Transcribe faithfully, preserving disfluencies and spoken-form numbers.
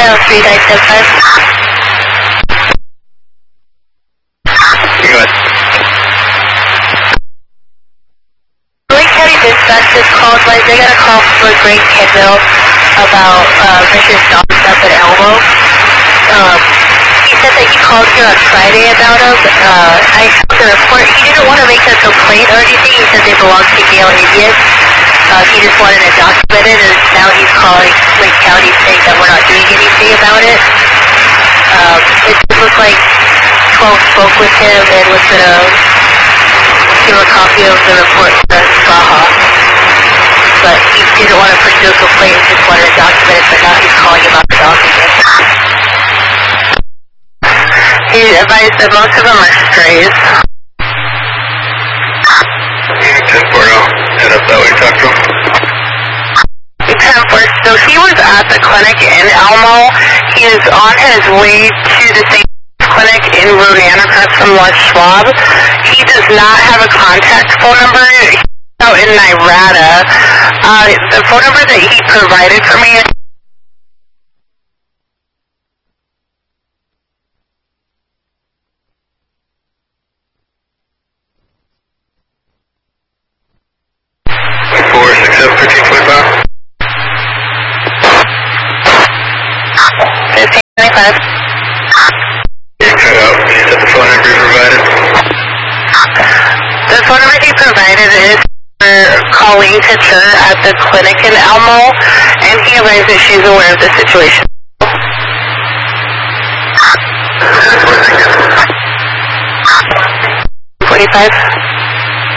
oh three nine seven five. You go ahead. Lake County Dispatch just called, like, they got a call for Greg Kendall about, uh, vicious dogs up at Elmo. Um, he said that he called here on Friday about him. Uh, I found the report. He didn't want to make a complaint or anything. He said they belong to Gale Indian. Uh, he just wanted it documented, and now he's calling Lake County saying that we're not doing anything about it. Um, it just looked like twelve spoke with him and was going to give a copy of the report to Baja. But he didn't want to pursue a complaint, just wanted it documented, but now he's calling about the dog again. He advised that most of them are strays. ten four oh, head up that way, talk to him. ten four, so he was at the clinic in Elmo. He is on his way to the same clinic in Ronan across from Les Schwab. He does not have a contact phone number. He's out in Nirada. Uh, the phone number that he provided for me is four six seven thirteen twenty-five. fifteen twenty-five. You cut out. You said the phone number you provided. The phone number he provided is for Colleen Pitcher at the clinic in Elmo, and he advised that she's aware of the situation. twenty-five.